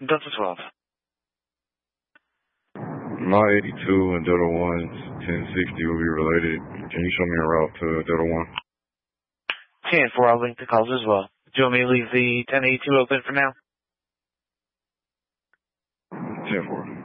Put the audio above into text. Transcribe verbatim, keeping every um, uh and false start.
Delta twelve. My eighty-two and Delta one's ten sixty will be related. Can you show me a route to Delta one? ten four, I'll link the calls as well. Do you want me to leave the ten eighty-two open for now? ten four.